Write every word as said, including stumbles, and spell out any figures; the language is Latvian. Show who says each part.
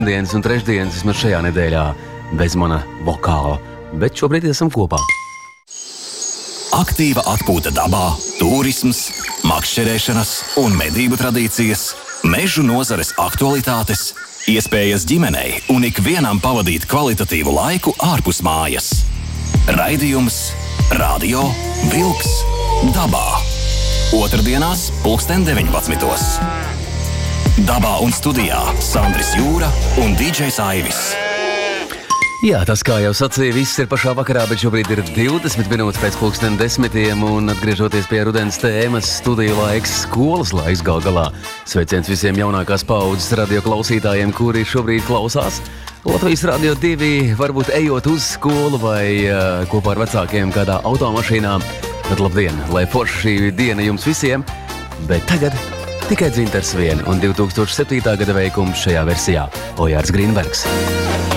Speaker 1: Dienas un trešdienas vismaz šajā nedēļā bez mana vokāla, bet šobrīd esam kopā.
Speaker 2: Aktīva atpūta dabā, turisms, makšķerēšanas un medību tradīcijas, mežu nozares aktualitātes, iespējas ģimenei un ikvienam pavadīt kvalitatīvu laiku ārpus mājas. Raidījums Radio Vilks dabā. Otrdienās pulksten deviņpadsmitos. Dabā un studijā Sandris Jūra un dīdžejs Aivis.
Speaker 1: Jā, tas, kā jau sacīja, viss ir pašā vakarā, bet šobrīd ir divdesmit minūtes pēc pulksten desmitiem, un atgriežoties pie rudens tēmas, studiju laiks, skolas laiks gal galā. Sveiciens visiem jaunākās paudzes radio klausītājiem, kuri šobrīd klausās Latvijas Radio divi, varbūt ejot uz skolu vai uh, kopā ar vecākiem kādā automašīnā. Tad labdien, lai forša šī diena jums visiem, bet tagad tikai dzintars vien un divtūkstoš septītā gada veikums šajā versijā – Ojārs Grīnbergs.